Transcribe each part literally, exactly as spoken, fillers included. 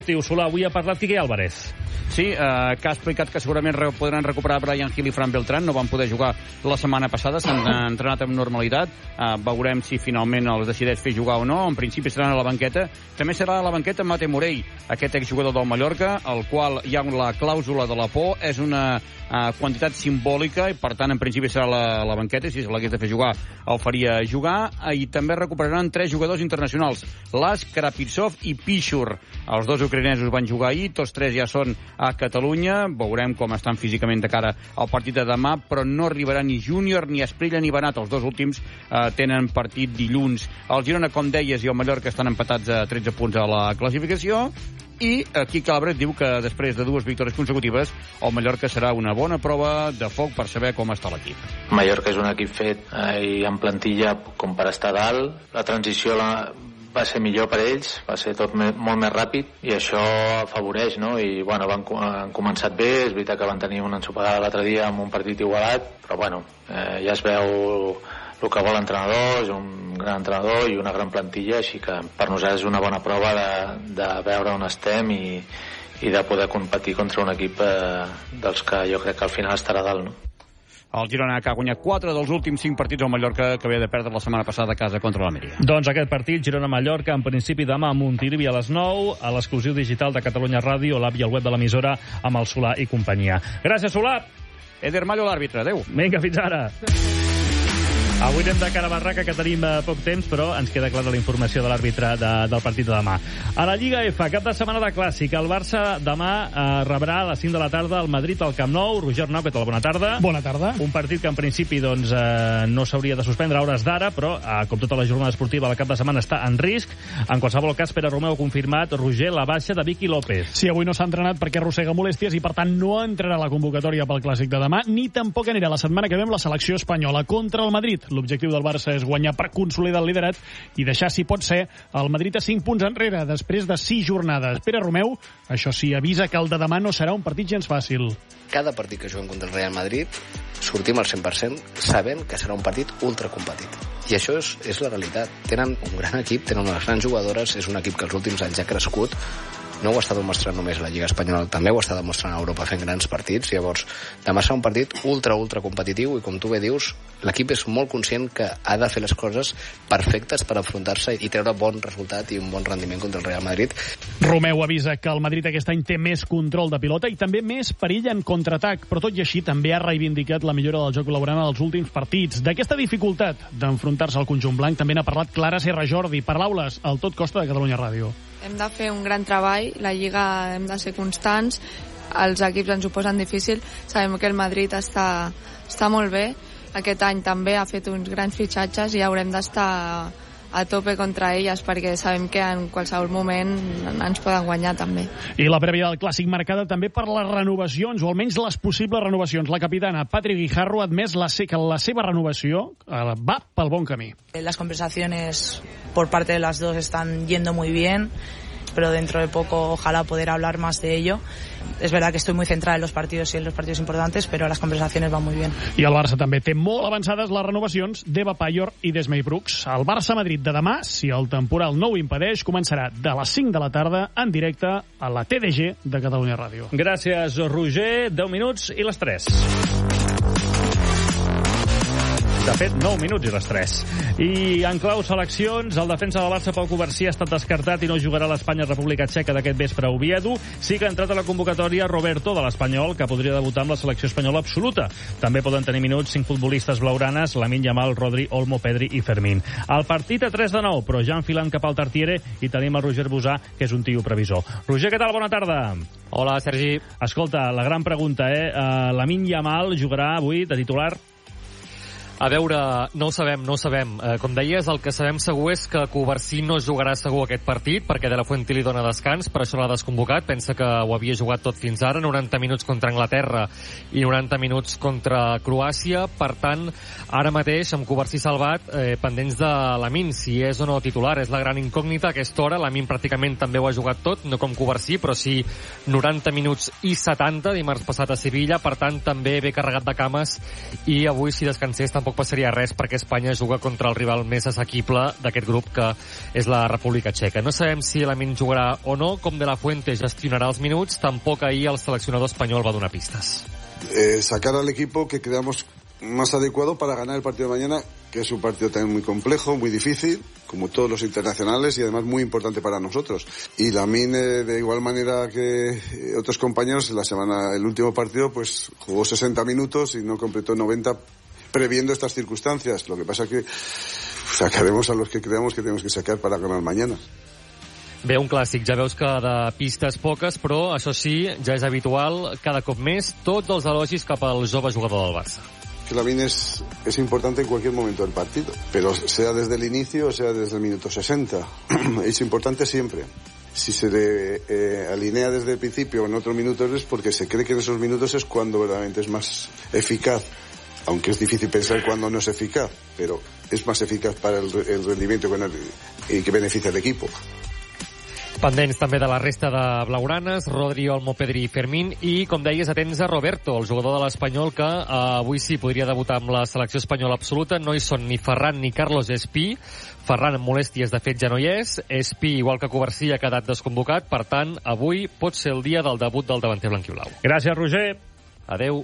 Solà, avui ha parlat Quique Álvarez. Sí, eh, que ha explicat que segurament re podran recuperar Brian Hill i Fran Beltrán. No van poder jugar la setmana passada, s'han entrenat amb normalitat. Eh, veurem si finalment els decideix fer jugar o no. En principi seran a la banqueta. També serà a la banqueta Mate Morell, aquest exjugador del Mallorca, el qual hi ha la clàusula de la por. És una eh, quantitat simbòlica i, per tant, en principi serà a la, la banqueta. Si se l'hagués de fer jugar, el faria jugar. I també recuperaran tres jugadors internacionals, Lask, Karapitsov i Pichur. Els dos ucraïnesos van jugar ahir, tots tres ja són a Catalunya. Veurem com estan físicament de cara al partit de demà, però no arribarà ni Júnior, ni Esprilla, ni Benat. Els dos últims eh, tenen partit dilluns. El Girona, com deies, i el Mallorca estan empatats a tretze punts a la classificació. I aquí Calabret diu que després de dues victòries consecutives el Mallorca serà una bona prova de foc per saber com està l'equip. Mallorca és un equip fet eh, i en plantilla com per estar dalt. La transició la va ser millor per ells, va ser tot me, molt més ràpid i això afavoreix, no? I bueno, van, han començat bé, és veritat que van tenir una ensopegada l'altre dia amb un partit igualat, però bueno, eh, ja es veu el que vol l'entrenador, és un gran entrenador i una gran plantilla, així que per nosaltres és una bona prova de, de veure on estem i, i de poder competir contra un equip eh, dels que jo crec que al final estarà dalt, no? El Girona, que ha guanyat quatre dels últims cinc partits al Mallorca, que havia de perdre la setmana passada a casa contra l'Almeria. Doncs aquest partit, Girona-Mallorca, en principi demà a Montilivi a les nou, a l'exclusiu digital de Catalunya Ràdio, l'app i el web de l'emissora, amb el Solà i companyia. Gràcies, Solà! Eder Mallo, l'àrbitre. Adéu. Vinga, fins ara. Avui anem de cara a barraca, que tenim eh, poc temps, però ens queda clara la informació de l'àrbitre de, del partit de demà. A la Lliga F, cap de setmana de clàssic. El Barça demà eh, rebrà a les cinc de la tarda el Madrid al Camp Nou. Roger Arnau, què tal? Bona tarda. Bona tarda. Un partit que en principi doncs, eh, no s'hauria de suspendre a hores d'ara, però eh, com tota la jornada esportiva, el cap de setmana està en risc. En qualsevol cas, Pere Romeu ha confirmat, Roger, la baixa de Vicky López. Sí, avui no s'ha entrenat perquè arrossega molèsties i per tant no entrarà a la convocatòria pel clàssic de demà, ni tampoc anirà la setmana que ve amb la selecció espanyola contra el Madrid. L'objectiu del Barça és guanyar per consolidar el liderat i deixar, si pot ser, el Madrid a cinc punts enrere després de sis jornades. Pere Romeu, això sí, avisa que el de demà no serà un partit gens fàcil. Cada partit que juguem contra el Real Madrid sortim al cent per cent sabent que serà un partit ultracompetitiu. I això és, és la realitat. Tenen un gran equip, tenen unes grans jugadores, és un equip que els últims anys ha crescut. No ho està demostrant només la Lliga Espanyola, també ho està demostrant a Europa fent grans partits. Llavors, demà serà un partit ultra, ultra competitiu i, com tu bé dius, l'equip és molt conscient que ha de fer les coses perfectes per enfrontar-se i treure bon resultat i un bon rendiment contra el Real Madrid. Romeu avisa que el Madrid aquest any té més control de pilota i també més perill en contraatac, però tot i així també ha reivindicat la millora del joc col·laborant als últims partits. D'aquesta dificultat d'enfrontar-se al conjunt blanc també n'ha parlat Clara Serra Jordi. Per l'Aules, al Tot Costa de Catalunya Ràdio. Hem de fer un gran treball, la Lliga hem de ser constants, els equips ens ho posen difícil, sabem que el Madrid està, està molt bé, aquest any també ha fet uns grans fitxatges i haurem d'estar a tope contra elles perquè sabem que en qualsevol moment ens poden guanyar també. I la prèvia del clàssic marcada també per les renovacions, o almenys les possibles renovacions. La capitana Patri Guijarro ha admès la, que la seva renovació eh, va pel bon camí. Las conversaciones por parte de las dos están yendo muy bien, pero dentro de poco ojalá poder hablar más de ello. Es verdad que estoy muy centrada en los partidos y en los partidos importantes, pero las conversaciones van muy bien. I el Barça també té molt avançades les renovacions d'Eva Payor i d'Esmei Brooks. El Barça-Madrid de demà, si el temporal no ho impedeix, començarà de les cinc de la tarda en directe a la T D G de Catalunya Ràdio. Gràcies, Roger. deu minuts i les tres. De fet, nou minuts i les tres. I en clau seleccions, el defensa del Barça, Pau Covarsí, ha estat descartat i no jugarà a l'Espanya-República Txeca d'aquest vespre a Oviedo. Sí que ha entrat a la convocatòria Roberto, de l'Espanyol, que podria debutar amb la selecció espanyola absoluta. També poden tenir minuts cinc futbolistes blaugranes, Lamine Yamal, Rodri, Olmo, Pedri i Fermín. El partit a tres de nou, però ja enfilant cap al Tartiere, i tenim el Roger Busà, que és un tio previsor. Roger, què tal? Bona tarda. Hola, Sergi. Escolta, la gran pregunta, eh? Uh, Lamine Yamal jugarà avui de titular? A veure, no ho sabem, no ho sabem. Eh, com deies, el que sabem segur és que Covarsí no jugarà segur aquest partit, perquè De La Fuente li dona descans, per això l'ha desconvocat. Pensa que ho havia jugat tot fins ara, noranta minuts contra Anglaterra i noranta minuts contra Croàcia. Per tant, ara mateix, amb Covarsí salvat, eh, pendents de Lamine, si és o no titular. És la gran incògnita a aquesta hora. Lamine pràcticament també ho ha jugat tot, no com Covarsí, però sí noranta minuts i setanta, dimarts passat a Sevilla. Per tant, també ve carregat de cames, i avui, si descansés, tampoc tampoc passaria res perquè Espanya juga contra el rival més assequible d'aquest grup, que és la República Txeca. No sabem si Lamine jugarà o no, com De La Fuente gestionarà els minuts, tampoc ahir el seleccionador espanyol va donar pistes. Eh, sacar al equipo que creamos más adecuado para ganar el partido de mañana, que es un partido también muy complejo, muy difícil, como todos los internacionales, y además muy importante para nosotros. Y Lamine, eh, de igual manera que otros compañeros, la semana, el último partido, pues jugó sesenta minutos y no completó noventa, previendo estas circunstancias. Lo que pasa que sacaremos a los que creamos que tenemos que sacar para ganar mañana. Bé, un clàssic. Ja veus que de pistes poques, però això sí, ja és habitual, cada cop més, tots els elogis cap al jove jugador del Barça. Que Lamine es, es importante en cualquier momento del partido, pero sea desde el inicio o sea desde el minuto sesenta. Es importante siempre. Si se le eh, alinea desde el principio o en otro minuto es porque se cree que en esos minutos es cuando verdaderamente es más eficaz. Aunque es difícil pensar cuándo no es eficaz, pero es más eficaz para el, el rendimiento y que beneficia al equipo. Pendents també de la resta de blaugranes, Rodri, Olmo, Pedri i Fermín, i, com deies, atents a Roberto, el jugador de l'Espanyol, que eh, avui sí podria debutar amb la selecció espanyola absoluta. No hi són ni Ferran ni Carlos Espí. Ferran amb molèsties, de fet, ja no hi és. Espí, igual que Covarsí, ha quedat desconvocat. Per tant, avui pot ser el dia del debut del davanter blanquioblau. Gràcies, Roger. Adeu.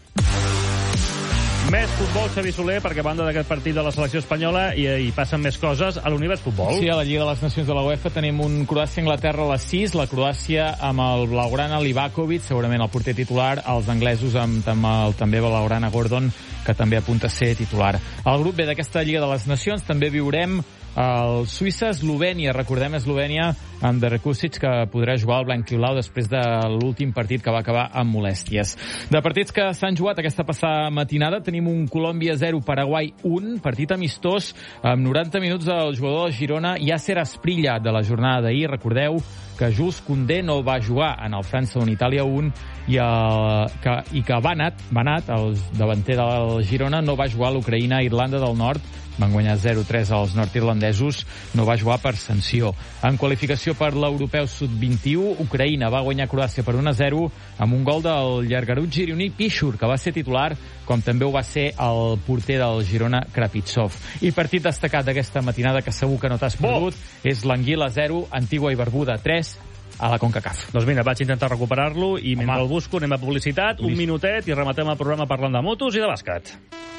Més futbol, Xavi Soler, perquè a banda d'aquest partit de la selecció espanyola hi, hi passen més coses a l'Univers Futbol. Sí, a la Lliga de les Nacions de la UEFA tenim un Croàcia-Anglaterra a les sis, la Croàcia amb el blaugrana Livakovic, segurament el porter titular, els anglesos amb, amb el també blaugrana Gordon, que també apunta a ser titular. Al grup B d'aquesta Lliga de les Nacions també viurem el Suïssa-Eslovènia. Recordem Eslovènia amb de Rekusic, que podrà jugar al blanquioblau després de l'últim partit que va acabar amb molèsties. De partits que s'han jugat aquesta passada matinada tenim un Colòmbia zero, Paraguai un, partit amistós amb noranta minuts del jugador de Girona, Yasser Asprilla, de la jornada d'ahir. Recordeu que Jules Koundé no va jugar en el França un, Itàlia un, i, el, que, i que Banat, Banat, el davanter del Girona, no va jugar a l'Ucraïna, Irlanda del Nord. Van guanyar zero tres als nord-irlandesos, no va jugar per sanció. En qualificació per l'Europeu sub vint-i-u, Ucraïna va guanyar Croàcia per un a zero amb un gol del llargarut gironí Pichur, que va ser titular, com també ho va ser el porter del Girona, Krapitsov. I partit destacat d'aquesta matinada, que segur que no t'has perdut, és l'Anguila zero, Antigua i Barbuda tres, a la CONCACAF. Doncs mira, vaig intentar recuperar-lo i mentre el busco anem a publicitat, un minutet i rematem el programa parlant de motos i de bàsquet.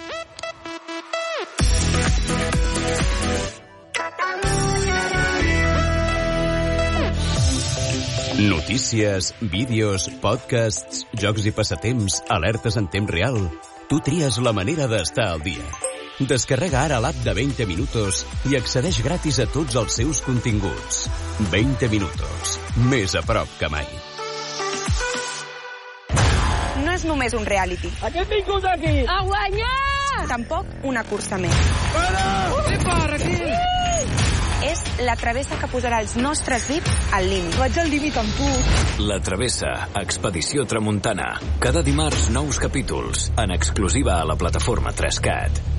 Notícies, vídeos, podcasts, jocs i passatemps, alertes en temps real. Tu tries la manera d'estar al dia. Descarrega ara l'app de veinte minutos i accedeix gratis a tots els seus continguts. veinte minutos. Més a prop que mai. No és només un reality. A què hem vingut aquí? A guanyar! Tampoc una cursa més. Para! Epa, Raquel! És la travessa que posarà els nostres V I P al límit. Vaig al límit amb tu. La Travessa, Expedició Tramuntana. Cada dimarts nous capítols, en exclusiva a la plataforma tres cat.